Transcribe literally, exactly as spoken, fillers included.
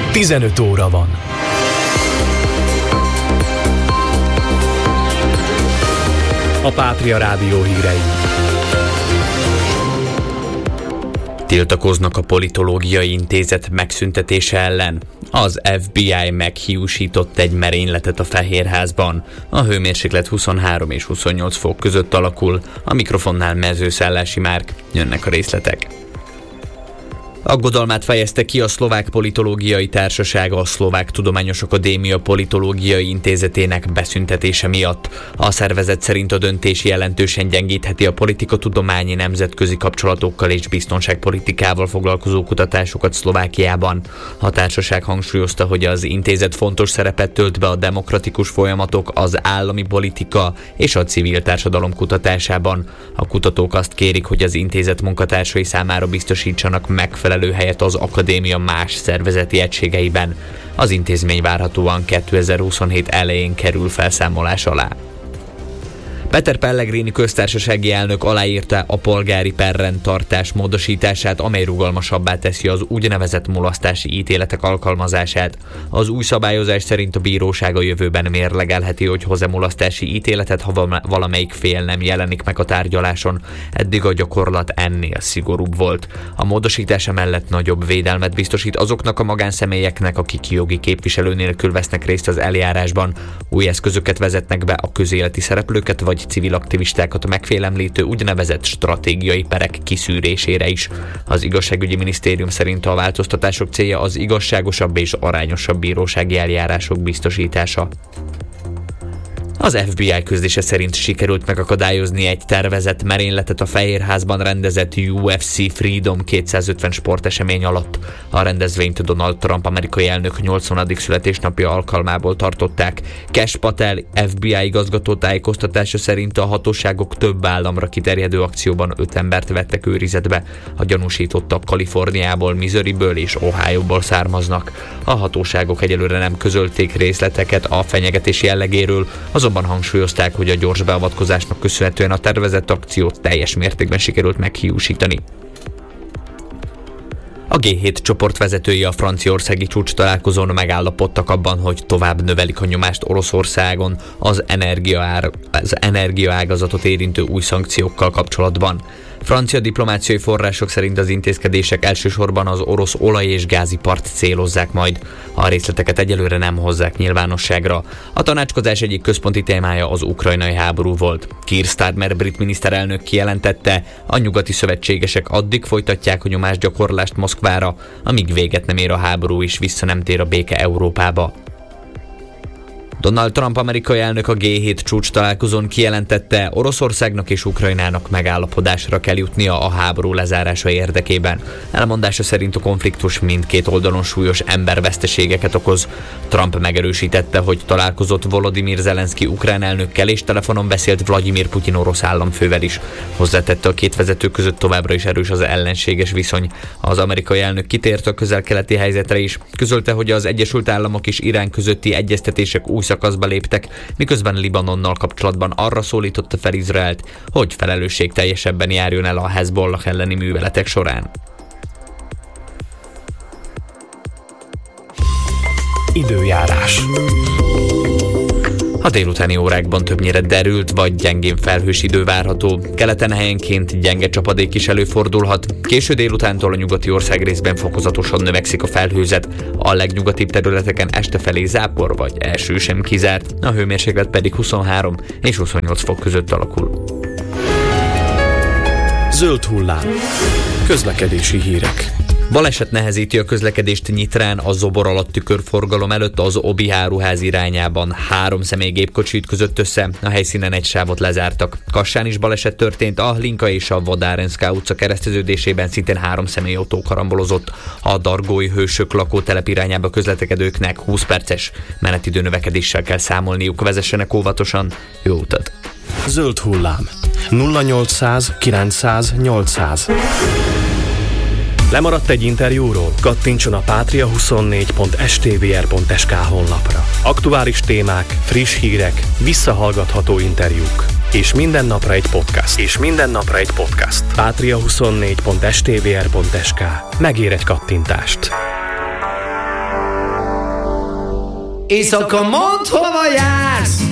tizenöt óra van. A Pátria Rádió hírei. Tiltakoznak a Politológiai Intézet megszüntetése ellen. Az ef bé i meghiúsított egy merényletet a Fehérházban. A hőmérséklet huszonhárom és huszonnyolc fok között alakul. A mikrofonnál Mezőszállási Márk. Jönnek a részletek. Aggodalmát fejezte ki a Szlovák Politológiai Társaság a Szlovák Tudományos Akadémia Politológiai Intézetének beszüntetése miatt. A szervezet szerint a döntés jelentősen gyengítheti a politikatudományi, nemzetközi kapcsolatokkal és biztonságpolitikával foglalkozó kutatásokat Szlovákiában. A társaság hangsúlyozta, hogy az intézet fontos szerepet tölt be a demokratikus folyamatok, az állami politika és a civil társadalom kutatásában. A kutatók azt kérik, hogy az intézet munkatársai számára biztosítsanak megfelelő helyet az akadémia más szervezeti egységeiben. Az intézmény várhatóan kétezer-huszonhét elején kerül felszámolás alá. Peter Pellegrini köztársasági elnök aláírta a polgári perrendtartás módosítását, amely rugalmasabbá teszi az úgynevezett mulasztási ítéletek alkalmazását. Az új szabályozás szerint a bíróság a jövőben mérlegelheti, hogy hoz-e mulasztási ítéletet, ha valamelyik fél nem jelenik meg a tárgyaláson. Eddig a gyakorlat ennél szigorúbb volt. A módosítása mellett nagyobb védelmet biztosít azoknak a magánszemélyeknek, akik jogi képviselő nélkül vesznek részt az eljárásban. Új eszközöket vezetnek be a közéleti szereplőket vagy civil aktivistákat megfélemlítő úgynevezett stratégiai perek kiszűrésére is. Az igazságügyi minisztérium szerint a változtatások célja az igazságosabb és arányosabb bírósági eljárások biztosítása. Az ef bé i közlése szerint sikerült megakadályozni egy tervezett merényletet a Fehérházban rendezett u ef cé Freedom kétszázötven sportesemény alatt. A rendezvényt Donald Trump amerikai elnök nyolcvanadik születésnapja alkalmából tartották. Kash Patel ef bé i igazgató tájékoztatása szerint a hatóságok több államra kiterjedő akcióban öt embert vettek őrizetbe. A gyanúsítottak Kaliforniából, Missouriből és Ohioból származnak. A hatóságok egyelőre nem közölték részleteket a fenyegetés jellegéről, azonban hangsúlyozták, hogy a gyors beavatkozásnak köszönhetően a tervezett akciót teljes mértékben sikerült meghiúsítani. A gé hét csoport vezetői a franciaországi csúcs találkozón megállapodtak abban, hogy tovább növelik a nyomást Oroszországon az, energiaár, az energiaágazatot érintő új szankciókkal kapcsolatban. Francia diplomáciai források szerint az intézkedések elsősorban az orosz olaj- és gázipart célozzák majd. A részleteket egyelőre nem hozzák nyilvánosságra. A tanácskozás egyik központi témája az ukrajnai háború volt. Keir Starmer brit miniszterelnök kijelentette, a nyugati szövetségesek addig folytatják a nyomásgyakorlást Moszkvára, amíg véget nem ér a háború és vissza nem tér a béke Európába. Donald Trump amerikai elnök a gé hét csúcs találkozón kijelentette, Oroszországnak és Ukrajnának megállapodásra kell jutnia a háború lezárása érdekében. Elmondása szerint a konfliktus mindkét oldalon súlyos emberveszteségeket okoz. Trump megerősítette, hogy találkozott Volodymyr Zelenszky ukrán elnökkel és telefonon beszélt Vladimir Putyin orosz államfővel is. Hozzátette, a két vezető között továbbra is erős az ellenséges viszony. Az amerikai elnök kitért a közel-keleti helyzetre is. Közölte, hogy az Egyesült Államok és Irán közötti egyeztetések új szakaszba léptek, miközben Libanonnal kapcsolatban arra szólította fel Izraelt, hogy felelősségteljesebben járjon el a Hezbollah elleni műveletek során. Időjárás. A délutáni órákban többnyire derült vagy gyengén felhős idő várható, keleten helyenként gyenge csapadék is előfordulhat, késő délutántól a nyugati országrészben fokozatosan növekszik a felhőzet, a legnyugatibb területeken este felé zápor vagy eső sem kizárt, a hőmérséklet pedig huszonhárom és huszonnyolc fok között alakul. Zöld hullám. Közlekedési hírek. Baleset nehezíti a közlekedést Nyitrán, a Zobor alatti körforgalom előtt az Obi áruház irányában. Három személygépkocsi ütközött össze, a helyszínen egy sávot lezártak. Kassán is baleset történt, a Linka és a Vodárenszká utca kereszteződésében szintén három személyautó karambolozott. A Dargói Hősök lakótelep irányába közlekedőknek húsz perces menetidő növekedéssel kell számolniuk, vezessenek óvatosan, jó utat! Zöld hullám. nulla nyolcszáz kilencszáz nyolcszáz. Lemaradt egy interjúról? Kattintson a patria huszonnégy pont s t v r pont s k honlapra. Aktuális témák, friss hírek, visszahallgatható interjúk. És minden napra egy podcast. És minden napra egy podcast. patria huszonnégy pont s t v r pont s k. Megér egy kattintást. Éjszaka mondd, hova jársz.